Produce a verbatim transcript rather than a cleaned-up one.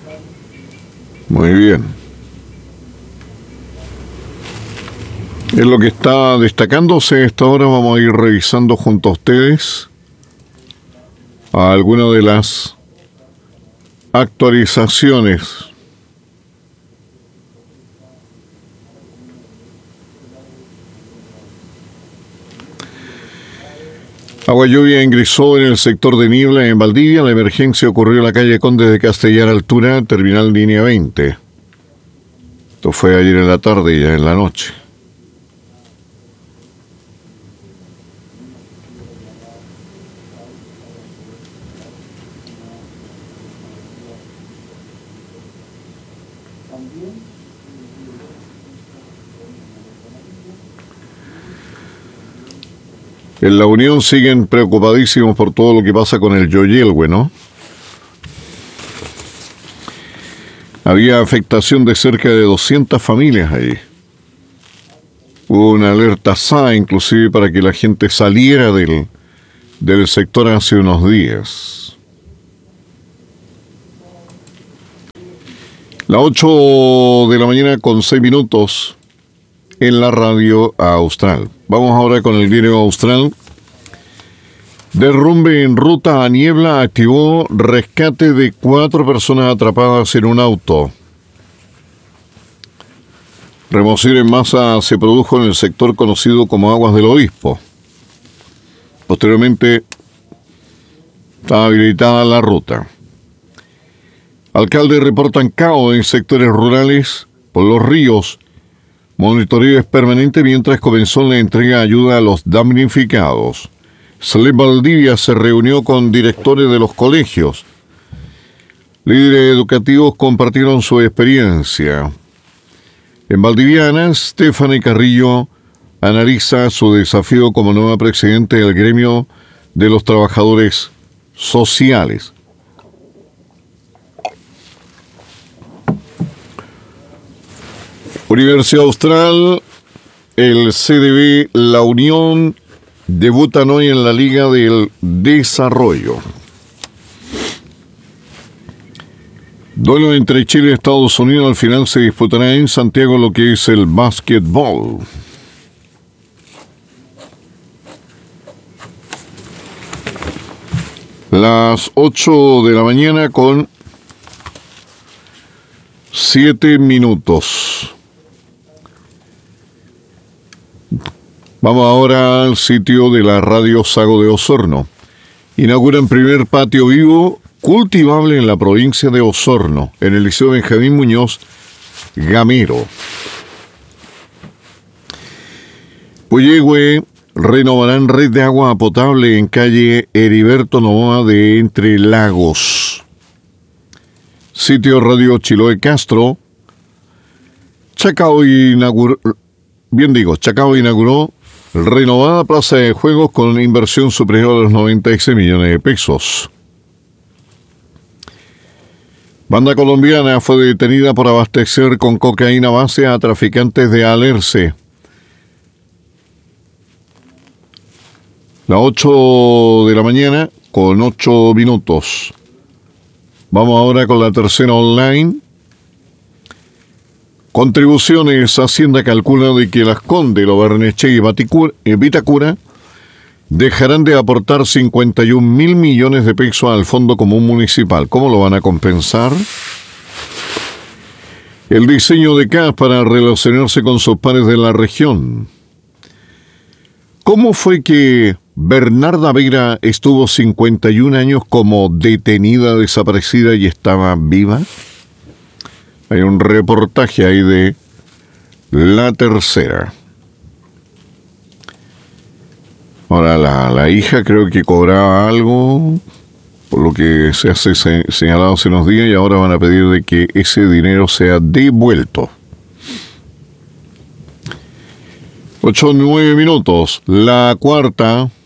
Muy bien. Es lo que está destacándose a esta hora. Vamos a ir revisando junto a ustedes algunas de las actualizaciones. Agua lluvia ingresó en el sector de Niebla en Valdivia. La emergencia ocurrió en la calle Conde de Castellar Altura, terminal línea veinte. Esto fue ayer en la tarde y ya en la noche. En La Unión siguen preocupadísimos por todo lo que pasa con el Yoyelhue, ¿no? Había afectación de cerca de doscientas familias ahí. Hubo una alerta S A inclusive para que la gente saliera del, del sector hace unos días. Las ocho de la mañana con seis minutos en la radio austral. Vamos ahora con el diario austral. Derrumbe en ruta a Niebla activó rescate de cuatro personas atrapadas en un auto. Remoción en masa se produjo en el sector conocido como Aguas del Obispo. Posteriormente, está habilitada la ruta. Alcaldes reportan caos en sectores rurales por los ríos. Monitoreo es permanente mientras comenzó la entrega de ayuda a los damnificados. Slep Valdivia se reunió con directores de los colegios. Líderes educativos compartieron su experiencia. En Valdiviana, Stephanie Carrillo analiza su desafío como nueva presidenta del gremio de los trabajadores sociales. Universidad Austral, el C D B La Unión debutan hoy en la Liga del Desarrollo. Duelo entre Chile y Estados Unidos al final se disputará en Santiago lo que es el básquetbol. Las ocho de la mañana con siete minutos. Vamos ahora al sitio de la Radio Sago de Osorno. Inauguran primer patio vivo cultivable en la provincia de Osorno, en el Liceo Benjamín Muñoz Gamero. Puyehue renovarán red de agua potable en calle Heriberto Novoa de Entre Lagos. Sitio Radio Chiloé Castro. Chacao inauguró, bien digo, Chacao inauguró renovada plaza de juegos con una inversión superior a los noventa y seis millones de pesos. Banda colombiana fue detenida por abastecer con cocaína base a traficantes de Alerce. Las ocho de la mañana con ocho minutos. Vamos ahora con la tercera online. Contribuciones. Hacienda calcula de que Las Condes, Lo Barnechea y Vitacura dejarán de aportar cincuenta y un mil millones de pesos al Fondo Común Municipal. ¿Cómo lo van a compensar? El diseño de C A S para relacionarse con sus pares de la región. ¿Cómo fue que Bernarda Vera estuvo cincuenta y un años como detenida, desaparecida y estaba viva? Hay un reportaje ahí de La Tercera. Ahora, la, la hija creo que cobraba algo, por lo que se hace se, señalado hace unos días, y ahora van a pedir de que ese dinero sea devuelto. Ocho, nueve minutos. La cuarta.